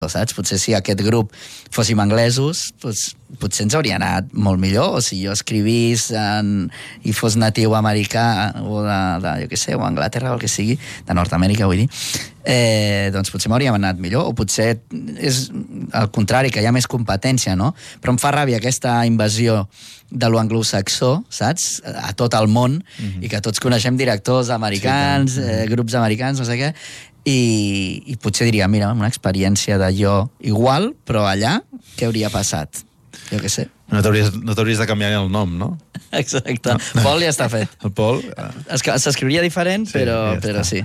saps? Potser si aquest grup fóssim anglesos, potser ens hauria anat molt millor, o si jo escrivís i fos natiu americà, o jo què sé, o Anglaterra, o el que sigui, de Nord-Amèrica, vull dir, doncs potser m'hauríem anat millor, o potser és al contrari, que hi ha més competència, no? Però em fa ràbia aquesta invasió de l'anglosaxó, saps? A tot el món, i que tots coneixem directors americans, grups americans, no sé què, i potser diria, mira, una experiència de jo igual, però allà, què hauria passat? Jo què sé. No t'hauries de canviar el nom, no? Exacte. No. Pol ja està fet. El Pol... S'escriuria diferent, sí, però sí.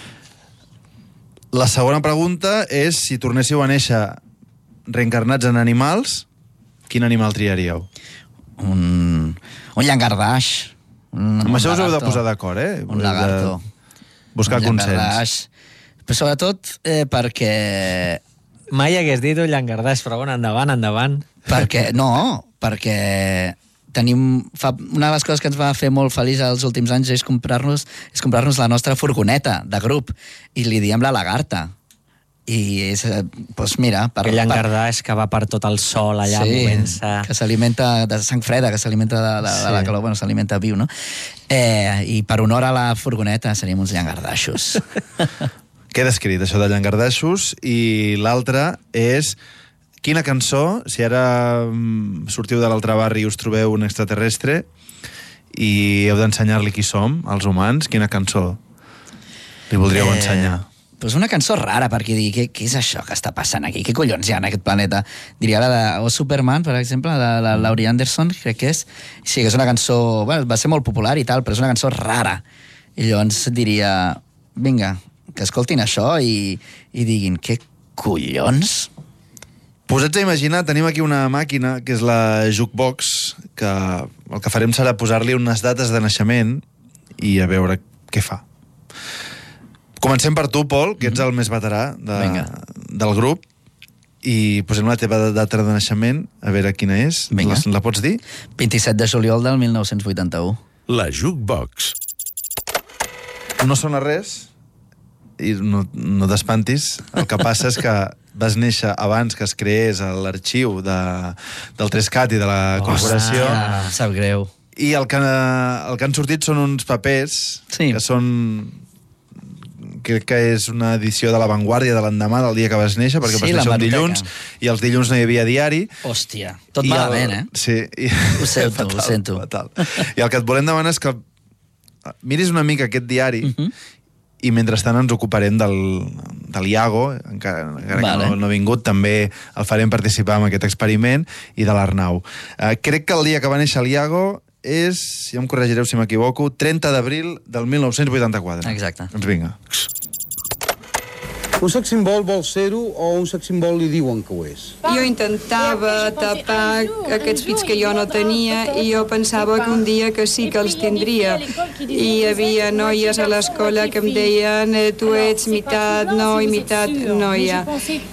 La segona pregunta és si tornéssiu a néixer reencarnats en animals, quin animal triaríeu? Un llangardaix. Amb això us heu de posar d'acord, eh? Un lagarto. Buscar consens. Però sobretot perquè... Mai hagués dit un llangardaix, però bueno, endavant. Perquè tenim... Una de les coses que ens va fer molt feliç els últims anys és comprar-nos la nostra furgoneta de grup, i li diem la lagarta. I és, doncs mira... Aquell llangardaix que va per tot el sol allà movent-se... Que s'alimenta de sang freda, que s'alimenta de la calor, bueno, s'alimenta viu, no? I per honor a la furgoneta seríem uns llangardaixos. Queda escrit això de llangardaixos, i l'altre és quina cançó, si ara sortiu de l'altre barri i us trobeu un extraterrestre i heu d'ensenyar-li qui som, els humans, quina cançó li voldríeu ensenyar? Pues una cançó rara, perquè dir, què és això que està passant aquí? Què collons hi ha en aquest planeta? Diria la de Superman, per exemple, de la Laurie Anderson, crec que és. Sí, que és una cançó... Bueno, va ser molt popular i tal, però és una cançó rara. I llavors diria, vinga, que escoltin això i diguin, què collons? Posats a imaginar, tenim aquí una màquina, que és la Jukebox, que el que farem serà posar-li unes dates de naixement i a veure què fa. Comencem per tu, Pol, que ets el més veterà del grup, i posem la teva data de naixement, a veure quina és. La pots dir? 27 de juliol del 1981. La Jukebox. No sona res, i no t'espantis. El que passa és que vas néixer abans que es creés l'arxiu del 3CAT i de la corporació. Sap greu. I el que han sortit són uns papers que són... crec que és una edició de La Vanguardia de l'endemà del dia que vas néixer, perquè vas néixer un dilluns, i els dilluns no hi havia diari. Hòstia, tot malament, eh? Sí. Ho sento. Fatal. I el que et volem demanar és que miris una mica aquest diari, i mentrestant ens ocuparem del Iago, encara que no ha vingut, també el farem participar en aquest experiment, i de l'Arnau. Crec que el dia que va néixer el Iago és, si em corregireu si m'equivoco, 30 d'abril del 1984. Exacte. Doncs vinga. Un sex symbol vol ser-ho o un sex symbol li diuen que ho és? Jo intentava tapar aquests pits que jo no tenia i jo pensava que un dia que sí que els tindria. I hi havia noies a l'escola que em deien tu ets meitat noi, meitat noia.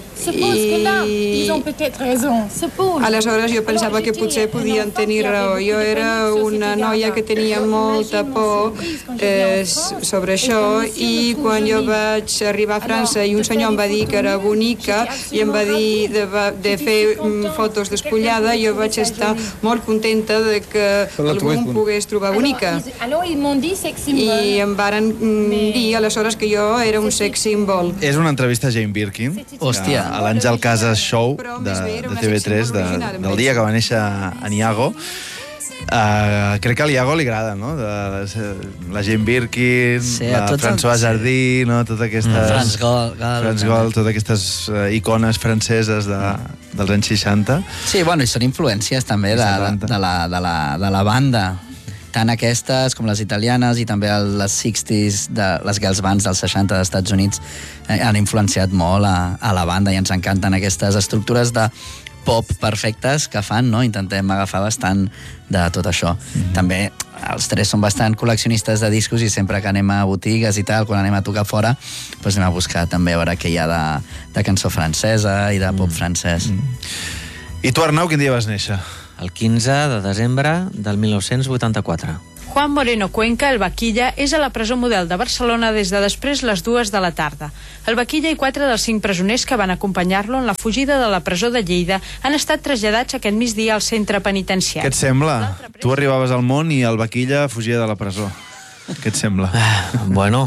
I aleshores jo pensava que potser podien tenir raó. Jo era una noia que tenia molta por sobre això, i quan jo vaig arribar a França i un senyor em va dir que era bonica i em va dir de fer fotos despullada, jo vaig estar molt contenta de que algú em pogués trobar bonica. I em varen dir aleshores que jo era un sex symbol. És una entrevista a Jane Birkin. Hòstia. A l'Àngel Casas Show de TV3, del dia que va néixer en Iago. Crec que a l'Iago li agrada, no? La Jane Birkin, la François Hardy, no? Totes aquestes... Franz Gall, totes aquestes icones franceses dels anys 60. Sí, bueno, i són influències també de la banda. Tant aquestes com les italianes i també les 60s, les girls bands dels 60 dels Estats Units han influenciat molt a la banda, i ens encanten aquestes estructures de pop perfectes que fan, no? Intentem agafar bastant de tot això. També els tres són bastant col·leccionistes de discos, i sempre que anem a botigues i tal, quan anem a tocar fora, doncs anem a buscar també a veure què hi ha de cançó francesa i de pop francès. I tu, Arnau, quin dia vas néixer? El 15 de desembre del 1984. Juan Moreno Cuenca, el Vaquilla, és a la presó model de Barcelona des de després les 2 de la tarda. El Vaquilla i 4 dels 5 presoners que van acompanyar-lo en la fugida de la presó de Lleida han estat traslladats aquest migdia al centre penitenciari. Què et sembla? Tu arribaves al món i el Vaquilla fugia de la presó. Què et sembla? Bueno,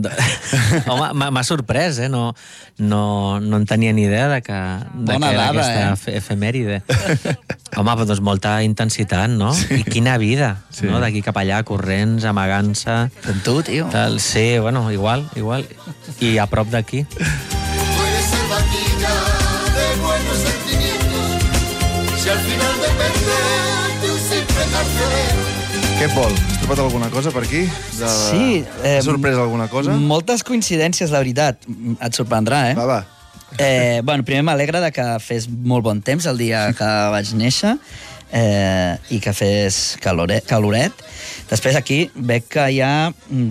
home, m'ha sorprès, eh? No en tenia ni idea de que era aquesta efemèride. Home, doncs molta intensitat, no? I quina vida, no? D'aquí cap allà, corrents, amagant-se... Com tu, tio. Sí, bueno, igual. I a prop d'aquí. Puedes ser Vaquilla de buenos sentimientos si al final depende de un simple carcelero. Què, Pol? Has trobat alguna cosa per aquí? Sí. Has sorprès alguna cosa? Moltes coincidències, la veritat. Et sorprendrà, eh? Va. Bueno, primer m'alegra que fes molt bon temps el dia que vaig néixer i que fes caloret. Després aquí veig que hi ha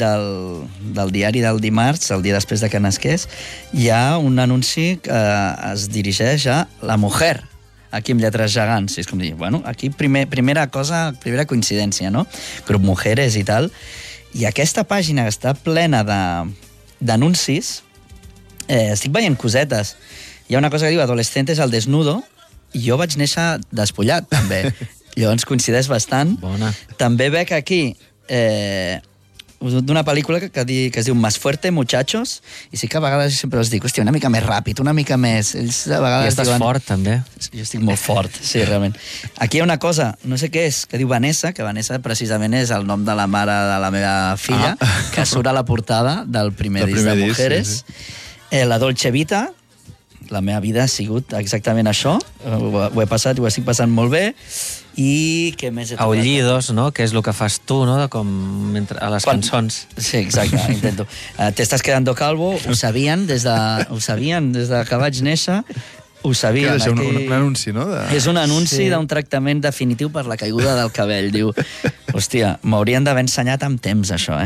del diari del dimarts, el dia després de que nasqués, hi ha un anunci que es dirigeix a La Mujer, aquí amb lletres gegants. És com dir, bueno, aquí primera coincidència, no? Grup Mujeres i tal. I aquesta pàgina que està plena d'anuncis, estic veient cosetes. Hi ha una cosa que diu Adolescentes al desnudo, i jo vaig néixer despullat, també. Llavors coincideix bastant. Bona. També veig aquí d'una pel·lícula que es diu Más fuerte, muchachos, i sí que a vegades sempre els dic, hòstia, una mica més ràpid, una mica més... Ells a vegades I estàs fort, també. Jo estic molt fort, sí, realment. Aquí hi ha una cosa, no sé què és, que diu Vanessa, que Vanessa precisament és el nom de la mare de la meva filla, que surt a la portada del primer disc de Mujeres. Sí. La Dolce Vita, la meva vida ha sigut exactament això, ho he passat, ho estic passant molt bé, i què més he trobat? Aullidos, no? Que és el que fas tu, no? Com a les cançons. Sí, exacte, intento. Te estás quedando calvo, ho sabien des de que vaig néixer, ho sabien. Què és això, un anunci, no? És un anunci d'un tractament definitiu per la caiguda del cabell. Diu, hòstia, m'haurien d'haver ensenyat amb temps, això,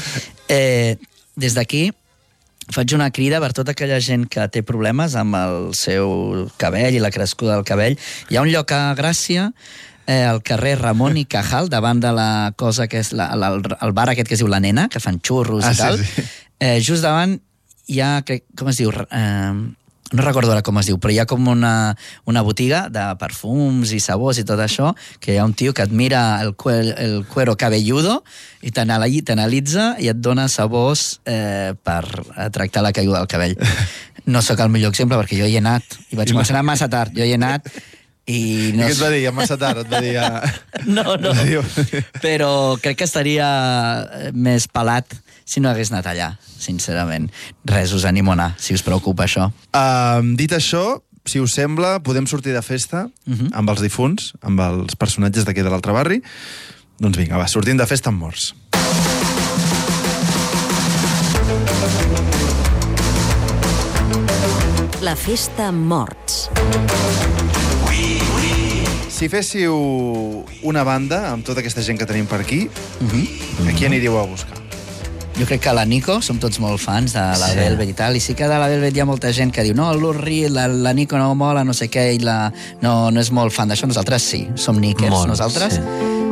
Des d'aquí, faig una crida per tota aquella gent que té problemes amb el seu cabell i la crescuda del cabell. Hi ha un lloc a Gràcia, al carrer Ramon i Cajal, davant de la cosa que és el bar aquest que es diu La Nena, que fan xurros i tal. Sí. Just davant hi ha, com es diu... No recordo ara com es diu, però hi ha com una botiga de perfums i sabors i tot això, que hi ha un tio que et mira el cuero cabelludo i t'analitza i et dona sabors per tractar la caiguda del cabell. No sóc el millor exemple perquè jo hi he anat i vaig començar massa tard. Jo hi he anat i no... I què et va dir? Massa tard? Et va dir... No. Però crec que estaria més pelat si no hagués anat allà, sincerament. Res, us animo a anar, si us preocupa això. Dit això, si us sembla, podem sortir de festa amb els difunts, amb els personatges d'aquí de l'altre barri. Doncs vinga, va, sortim de festa amb morts. La festa amb morts. Si féssiu una banda amb tota aquesta gent que tenim per aquí, a qui aniríeu a buscar? Jo crec que la Nico, som tots molt fans de la Velvet i tal, i sí que de la Velvet hi ha molta gent que diu no, l'Urri, la Nico no mola, no sé què, i no és molt fan d'això. Nosaltres sí, som Nickers, nosaltres. Sí.